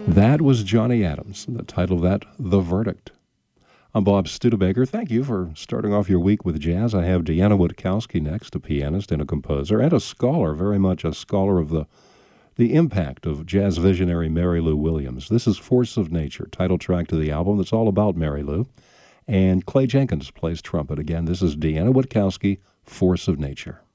That was Johnny Adams. The title of that, The Verdict. I'm Bob Studebaker. Thank you for starting off your week with jazz. I have Deanna Witkowski next, a pianist and a composer, and a scholar, very much a scholar of the impact of jazz visionary Mary Lou Williams. This is Force of Nature, title track to the album that's all about Mary Lou. And Clay Jenkins plays trumpet. Again, this is Deanna Witkowski, Force of Nature.